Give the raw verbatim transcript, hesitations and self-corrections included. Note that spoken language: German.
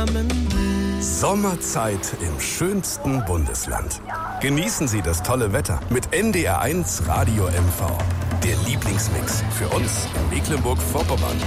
zusammen. Sommerzeit im schönsten Bundesland. Genießen Sie das tolle Wetter mit N D R eins Radio M V. Der Lieblingsmix für uns in Mecklenburg-Vorpommern.